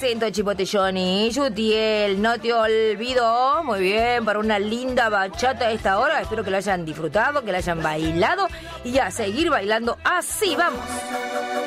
presento Chipotelloni, Yutiel, no te olvido. Muy bien, para una linda bachata a esta hora. Espero que la hayan disfrutado, que la hayan bailado y a seguir bailando así. Vamos.